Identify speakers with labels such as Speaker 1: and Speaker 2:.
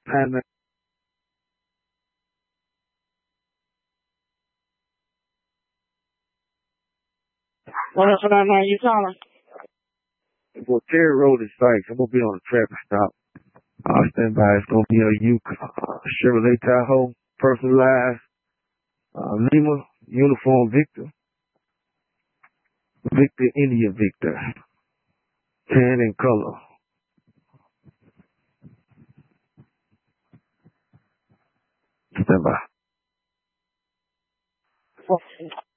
Speaker 1: And
Speaker 2: What else about now you calling?
Speaker 1: well, Terry Road is sites. I'm gonna be on a traffic stop. I'll stand by. It's gonna be a Chevrolet Tahoe, personalized, Lima uniform Victor, Victor India Victor, tan in color. Stand by.
Speaker 2: Okay.